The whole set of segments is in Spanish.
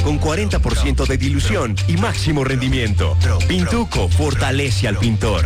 con 40% de dilución y máximo rendimiento. Pintuco fortalece al pintor.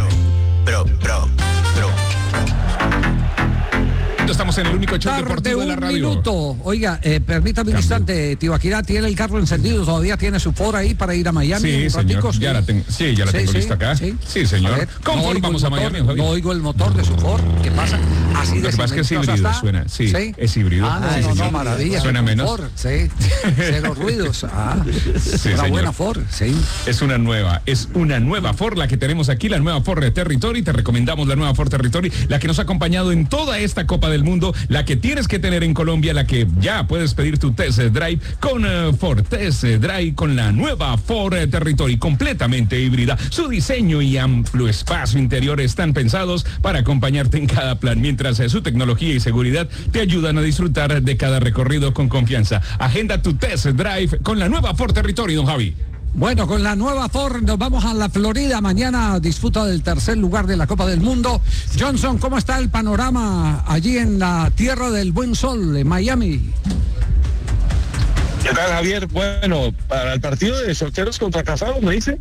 Estamos en el único show deportivo de la radio. Minuto. Oiga, permítame un instante, Tibaquirá, ¿tiene el carro encendido? ¿Todavía tiene su Ford ahí para ir a Miami? Sí, señor. Ya la tengo lista acá. Sí, señor. ¿Con Ford vamos a Miami, Javier? No oigo el motor de su Ford. ¿Qué pasa? Así de lo que pasa es que es híbrido, suena. Sí, es híbrido. No, maravilla. Suena menos. Ford, sí. Cero ruidos. Una buena Ford, sí. Es una nueva Ford la que tenemos aquí, la nueva Ford Territory. Te recomendamos la nueva Ford Territory, la que nos ha acompañado en toda esta Copa del Mundo, la que tienes que tener en Colombia, la que ya puedes pedir tu test drive con Ford Test Drive, con la nueva Ford Territory completamente híbrida. Su diseño y amplio espacio interior están pensados para acompañarte en cada plan, mientras su tecnología y seguridad te ayudan a disfrutar de cada recorrido con confianza. Agenda tu test drive con la nueva Ford Territory, don Javi. Bueno, con la nueva Ford nos vamos a la Florida. Mañana disputa del tercer lugar de la Copa del Mundo. Johnson, ¿cómo está el panorama allí en la tierra del buen sol, en Miami? ¿Qué tal, Javier? Bueno, para el partido de solteros contra casados, ¿me dice?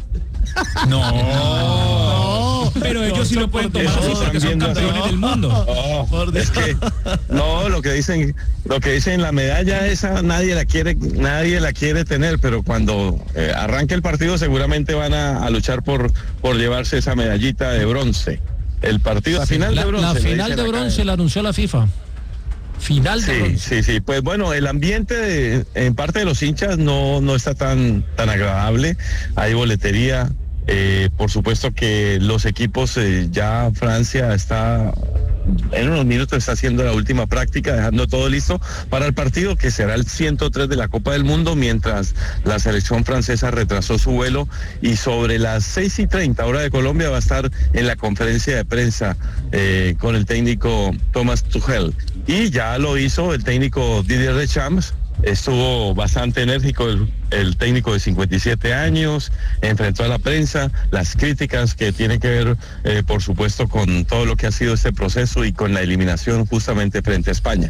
No, pero ellos sí lo pueden tomar así porque son campeones del mundo. Es que lo que dicen la medalla esa nadie la quiere tener, pero cuando arranque el partido seguramente van a luchar por llevarse esa medallita de bronce. El partido, la final de bronce. La final de bronce la anunció la FIFA. Final de bronce. Sí. Pues bueno, el ambiente en parte de los hinchas no está tan agradable. Hay boletería. Por supuesto que los equipos, ya Francia está en unos minutos está haciendo la última práctica, dejando todo listo para el partido que será el 103 de la Copa del Mundo, mientras la selección francesa retrasó su vuelo y sobre las 6:30 hora de Colombia va a estar en la conferencia de prensa con el técnico Thomas Tuchel, y ya lo hizo el técnico Didier Deschamps. Estuvo bastante enérgico el técnico de 57 años, enfrentó a la prensa, las críticas que tienen que ver, por supuesto, con todo lo que ha sido este proceso y con la eliminación justamente frente a España.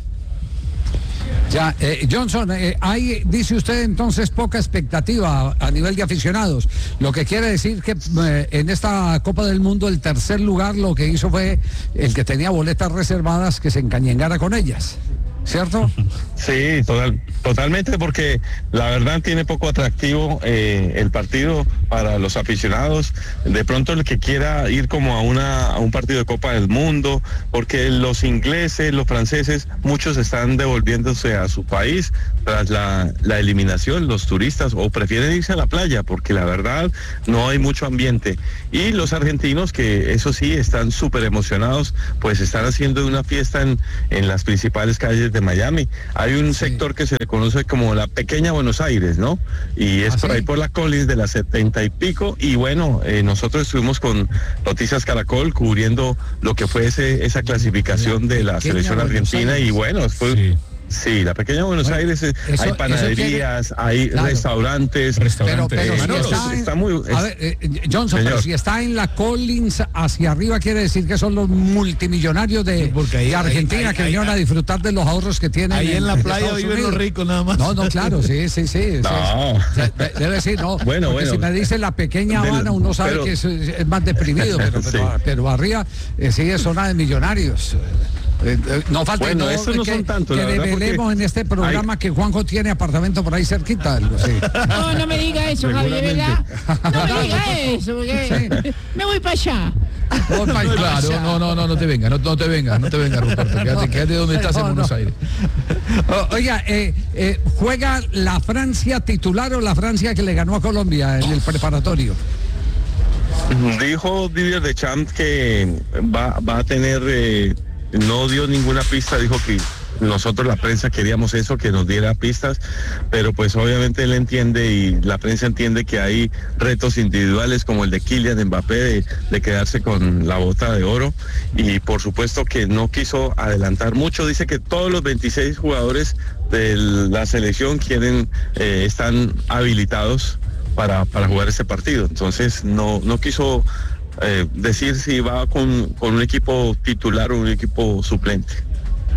Ya, Johnson, hay, dice usted entonces, poca expectativa a nivel de aficionados, lo que quiere decir que en esta Copa del Mundo el tercer lugar lo que hizo fue el que tenía boletas reservadas que se encañengara con ellas, ¿cierto? Sí, totalmente, porque la verdad tiene poco atractivo el partido para los aficionados. De pronto el que quiera ir como a un partido de Copa del Mundo, porque los ingleses, los franceses, muchos están devolviéndose a su país tras la eliminación, los turistas, o prefieren irse a la playa, porque la verdad no hay mucho ambiente. Y los argentinos, que eso sí, están súper emocionados, pues están haciendo una fiesta en las principales calles de Miami. Hay un sector que se le conoce como la pequeña Buenos Aires, ¿no? Y es por ahí por la Collins de las 70 y pico, y bueno, nosotros estuvimos con Noticias Caracol cubriendo lo que fue esa clasificación de la selección argentina, y bueno, fue... Sí, la pequeña Buenos Aires, hay panaderías, hay restaurantes. Pero si está muy... A ver, Johnson, señor, pero si está en la Collins hacia arriba, quiere decir que son los multimillonarios de Argentina que vinieron a disfrutar de los ahorros que tienen. Ahí en la playa viven los ricos nada más. No, claro, sí. No. Debe decir, no. Bueno. Si me dice la pequeña Habana, uno sabe que es más deprimido, pero arriba sí es zona de millonarios. No falta eso no son tantos, que revelemos en este programa que Juanjo tiene apartamento por ahí cerquita. Sí. No me diga eso, Javier, ¿verdad? No me diga eso, porque me voy para allá. Claro, no te venga, Roberto, quédate donde estás en Buenos Aires. Oiga, ¿juega la Francia titular o la Francia que le ganó a Colombia en el preparatorio? Dijo Didier Deschamps que va a tener... no dio ninguna pista, dijo que nosotros, la prensa, queríamos eso, que nos diera pistas, pero pues obviamente él entiende y la prensa entiende que hay retos individuales como el de Kylian Mbappé de quedarse con la bota de oro, y por supuesto que no quiso adelantar mucho. Dice que todos los 26 jugadores de la selección están habilitados para jugar este partido, entonces no quiso decir si va con un equipo titular o un equipo suplente.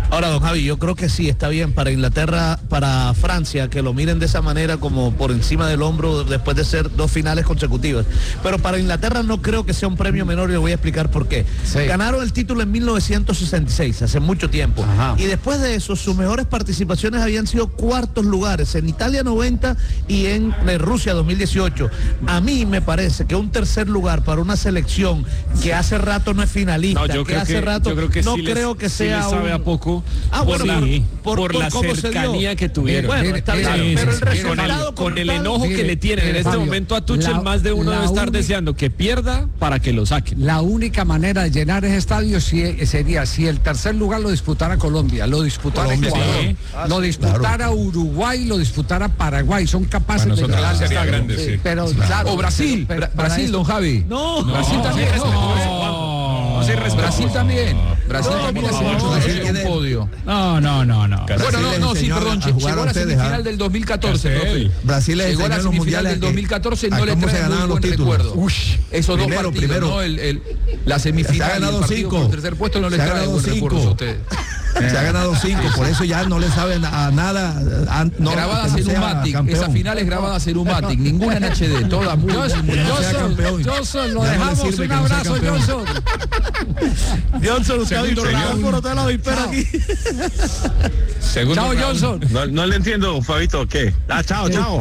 Ahora, don Javi, yo creo que sí, está bien para Inglaterra, para Francia, que lo miren de esa manera como por encima del hombro después de ser 2 finales consecutivas. Pero para Inglaterra no creo que sea un premio menor y le voy a explicar por qué. Sí. Ganaron el título en 1966, hace mucho tiempo. Ajá. Y después de eso, sus mejores participaciones habían sido cuartos lugares, en Italia 90 y en Rusia 2018. A mí me parece que un tercer lugar para una selección que hace rato no es finalista, no, que hace rato no creo que sea sí sabe a poco. Por la cercanía que tuvieron. Bueno, está bien, pero el resultado con el enojo que le tienen en este momento a Tuchel, más de uno debe estar deseando que pierda para que lo saquen. La única manera de llenar ese estadio sería si el tercer lugar lo disputara Colombia, lo disputara Ecuador, lo disputara Uruguay, lo disputara Paraguay. Son capaces de llenar sería grande, sí. Pero claro, o Brasil, Brasil, don Javi. No, Brasil también. Brasil también. Brasil también hace mucho de un podio. No. Bueno, sí, perdón, llegó a la semifinal del 2014, profe. Brasil llegó a la semifinal del 2014, no le trae muy buen recuerdo. Esos dos partidos, ¿no? La semifinal, el partido por el tercer puesto no le trae buen recuerdo a ustedes. Se ha ganado 5, por eso ya no le saben a nada. Grabadas en Umatic, esas finales grabadas en Umatic, ninguna en HD, todas muy Johnson, lo dejamos, un abrazo, Johnson. Johnson, usted por otro lado y pero aquí. Chao, Johnson. No le entiendo, Fabito, ¿qué? Chao. Chao.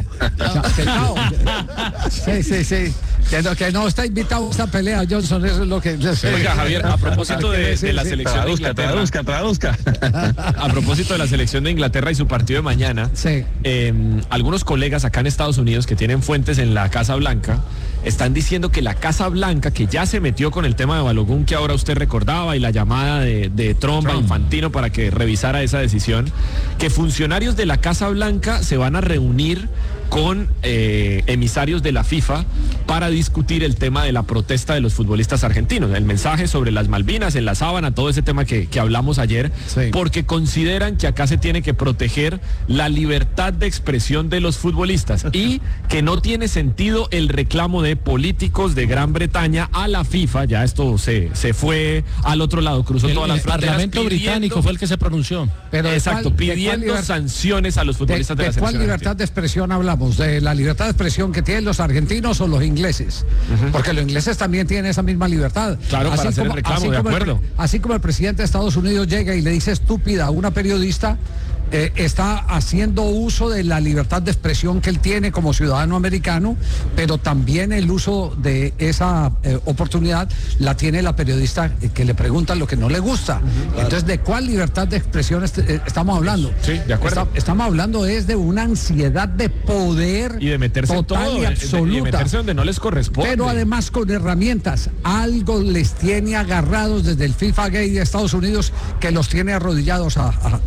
Sí. Que no está invitado a esta pelea, Johnson, eso es lo que... Oiga, Javier, a propósito de la selección de Inglaterra... Traduzca. A propósito de la selección de Inglaterra y su partido de mañana, algunos colegas acá en Estados Unidos que tienen fuentes en la Casa Blanca están diciendo que la Casa Blanca, que ya se metió con el tema de Balogun que ahora usted recordaba y la llamada de Trump a Infantino para que revisara esa decisión, que funcionarios de la Casa Blanca se van a reunir con emisarios de la FIFA para discutir el tema de la protesta de los futbolistas argentinos, el mensaje sobre las Malvinas, en la sábana, todo ese tema que hablamos ayer, porque consideran que acá se tiene que proteger la libertad de expresión de los futbolistas y que no tiene sentido el reclamo de políticos de Gran Bretaña a la FIFA. Ya esto se fue al otro lado, cruzó todas las fronteras. El Parlamento británico fue el que se pronunció. Pero pidiendo sanciones a los futbolistas de la selección. ¿De cuál libertad de expresión hablamos? ¿De la libertad de expresión que tienen los argentinos o los ingleses? Porque los ingleses también tienen esa misma libertad. Claro, para hacer el reclamo, de acuerdo. Así como el presidente de Estados Unidos llega y le dice estúpida a una periodista, está haciendo uso de la libertad de expresión que él tiene como ciudadano americano, pero también el uso de esa oportunidad la tiene la periodista que le pregunta lo que no le gusta. Entonces, ¿de cuál libertad de expresión estamos hablando? Sí, de acuerdo. Estamos hablando de una ansiedad de poder y de meterse total en todo, y absoluta, y de meterse donde no les corresponde. Pero además con herramientas. Algo les tiene agarrados desde el FIFA Gate de Estados Unidos que los tiene arrodillados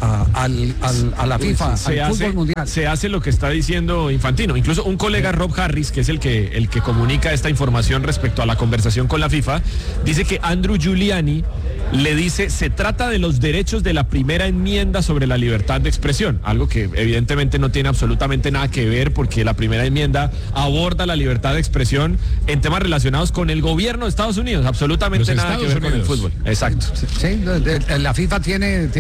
a la FIFA, al fútbol mundial. Se hace lo que está diciendo Infantino. Incluso un colega, Rob Harris, que es el que comunica esta información respecto a la conversación con la FIFA, dice que Andrew Giuliani le dice, se trata de los derechos de la primera enmienda sobre la libertad de expresión, algo que evidentemente no tiene absolutamente nada que ver, porque la primera enmienda aborda la libertad de expresión en temas relacionados con el gobierno de Estados Unidos, absolutamente nada que ver con el fútbol. Exacto. Sí, la FIFA tiene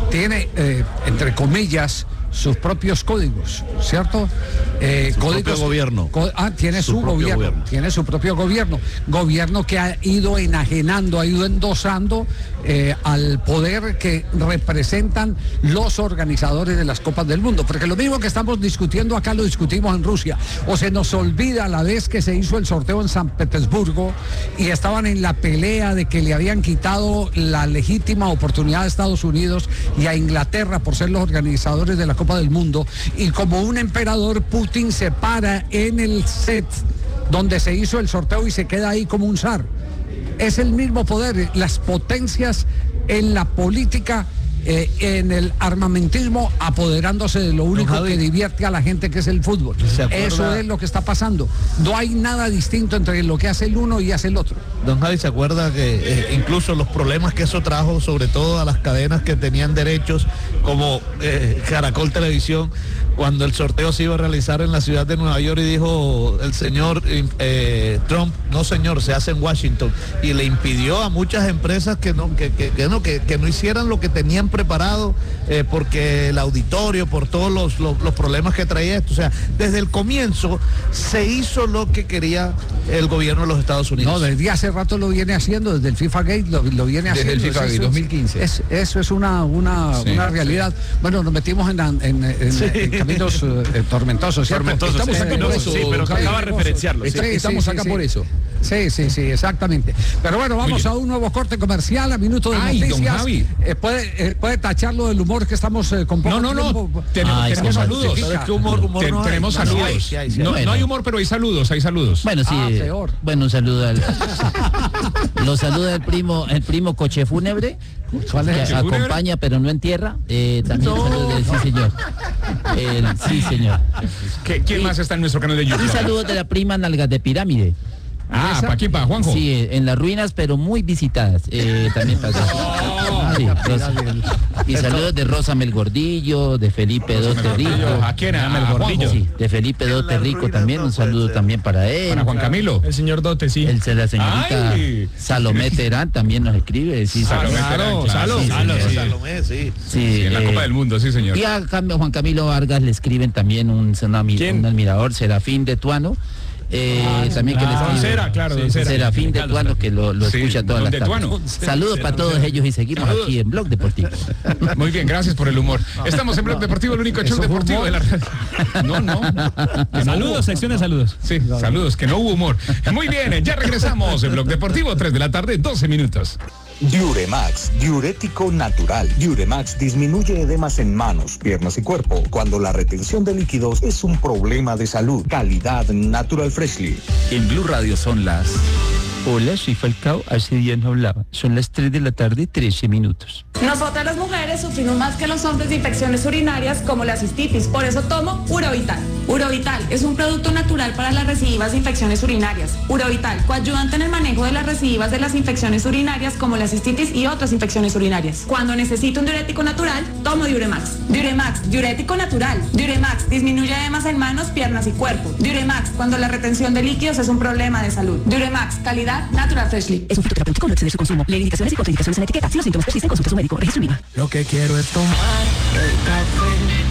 entre comillas sus propios códigos, ¿cierto? Códigos, propio gobierno. Tiene su gobierno, tiene su propio gobierno que ha ido enajenando, ha ido endosando al poder que representan los organizadores de las Copas del Mundo, porque lo mismo que estamos discutiendo acá lo discutimos en Rusia, o se nos olvida la vez que se hizo el sorteo en San Petersburgo y estaban en la pelea de que le habían quitado la legítima oportunidad a Estados Unidos y a Inglaterra por ser los organizadores de la Copa del Mundo, y como un emperador, Putin se para en el set donde se hizo el sorteo y se queda ahí como un zar. Es el mismo poder, las potencias en la política, en el armamentismo, apoderándose de lo único que divierte a la gente, que es el fútbol. Eso es lo que está pasando. No hay nada distinto entre lo que hace el uno y hace el otro. Don Javi, ¿se acuerda que incluso los problemas que eso trajo, sobre todo a las cadenas que tenían derechos, como Caracol Televisión, cuando el sorteo se iba a realizar en la ciudad de Nueva York y dijo el señor Trump, no señor, se hace en Washington, y le impidió a muchas empresas que no hicieran lo que tenían preparado porque el auditorio, por todos los problemas que traía esto. O sea, desde el comienzo se hizo lo que quería el gobierno de los Estados Unidos. No, desde hace rato lo viene haciendo, desde el FIFA Gate lo viene haciendo. Desde el FIFA Gate 2015. Eso es una realidad. Bueno, nos metimos en caminos tormentosos, ¿cierto? Estamos acá por eso, sí, pero acaba de referenciarlo. Estamos acá por eso. Sí, exactamente. Pero bueno, vamos a un nuevo corte comercial, a minuto de noticias. Don Javi. Puede tacharlo del humor que estamos con poco No. Tenemos saludos. Tenemos saludos. No hay humor, pero hay saludos. Bueno, sí. Bueno, un saludo lo saluda el primo Coche Fúnebre. Que acompaña pero no entierra. También saludos del sí señor. ¿Quién más está en nuestro canal de YouTube? Y saludos de la prima Nalgas de Pirámide. ¿Para quién? ¿Para Juanjo? Sí, en las ruinas, pero muy visitadas. También pasa. Sí, y saludos de Rosa Mel Gordillo, de Felipe Dote Rico. ¿A quién? ¿A Mel Gordillo? Sí, de Felipe Dote Rico también. Un saludo también para él. Para Juan Camilo. El señor Dote, sí. La señorita Salomé Terán también nos escribe. Sí, Salomé, sí. Sí, en la Copa del Mundo, sí, señor. Y a Juan Camilo Vargas le escriben también un admirador, Serafín de Tuano. También que les escribe Serafín de Tuano, que lo escucha todas las tardes. Saludos para todos ellos y seguimos aquí en Blog Deportivo. Muy bien, gracias por el humor. Estamos en Blog Deportivo, el único show deportivo de la radio. No. Saludos, sección de saludos. Sí, saludos, que no hubo humor. Muy bien, ya regresamos en Blog Deportivo, 3 de la tarde, 12 minutos. Diuremax, diurético natural. Diuremax disminuye edemas en manos, piernas y cuerpo cuando la retención de líquidos es un problema de salud. Calidad Natural Freshly. En Blue Radio son las... Hola, soy Falcao, hace días no hablaba. Son las 3 de la tarde, 13 minutos. Nosotras las mujeres sufrimos más que los hombres de infecciones urinarias como la cistitis, por eso tomo Urovital. Urovital es un producto natural para las recidivas de infecciones urinarias. Urovital, coayudante en el manejo de las recidivas de las infecciones urinarias como la cistitis y otras infecciones urinarias. Cuando necesito un diurético natural, tomo Diuremax. Diuremax, diurético natural. Diuremax, disminuye edemas en manos, piernas y cuerpo. Diuremax, cuando la retención de líquidos es un problema de salud. Diuremax, calidad Natural Freshly. Es un fruto terapéutico, no excede su consumo. Lee indicaciones y contraindicaciones en etiqueta. Si los síntomas persisten, consulte a su médico. Registro INVIMA. Lo que quiero es tomar el café